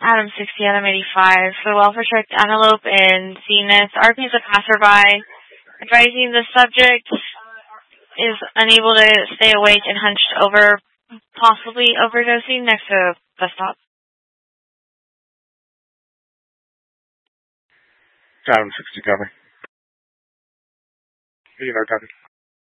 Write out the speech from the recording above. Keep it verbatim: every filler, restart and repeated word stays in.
Adam sixty, Adam eighty-five. For the welfare check, Antelope and Zenith. R P is a passerby. Advising the subject is unable to stay awake and hunched over, possibly overdosing next to a bus stop. Adam sixty, copy. eighty-five, copy.